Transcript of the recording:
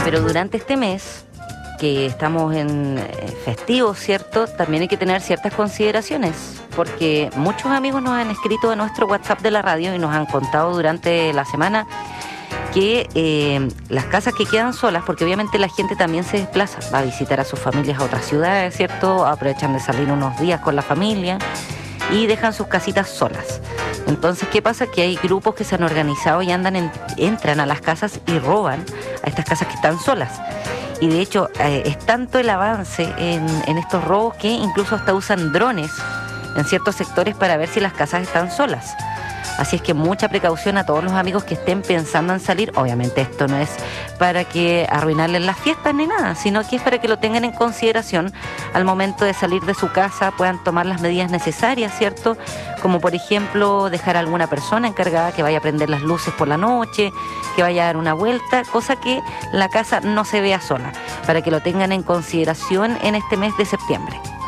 Pero durante este mes, que estamos en festivos, ¿cierto? También hay que tener ciertas consideraciones, porque muchos amigos nos han escrito a nuestro WhatsApp de la radio y nos han contado durante la semana que las casas que quedan solas, porque obviamente la gente también se desplaza, va a visitar a sus familias a otras ciudades, ¿cierto? Aprovechan de salir unos días con la familia y dejan sus casitas solas. Entonces, ¿qué pasa? Que hay grupos que se han organizado y entran a las casas y roban a estas casas que están solas. Y de hecho, es tanto el avance en estos robos que incluso hasta usan drones en ciertos sectores para ver si las casas están solas. Así es que mucha precaución a todos los amigos que estén pensando en salir. Obviamente esto no es para que arruinarles las fiestas ni nada, sino que es para que lo tengan en consideración al momento de salir de su casa, puedan tomar las medidas necesarias, ¿cierto? Como por ejemplo dejar a alguna persona encargada que vaya a prender las luces por la noche, que vaya a dar una vuelta, cosa que la casa no se vea sola, para que lo tengan en consideración en este mes de septiembre.